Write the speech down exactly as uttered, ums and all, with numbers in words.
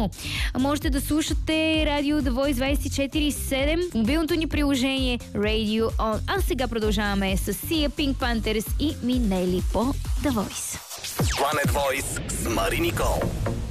Но можете да слушате радио The Voice двайсет и четири седем, мобилното ни приложение Radio On. А сега продължаваме с Sia, Pink Panthers и Минели по The Voice. Planet Voice с Мари Никол.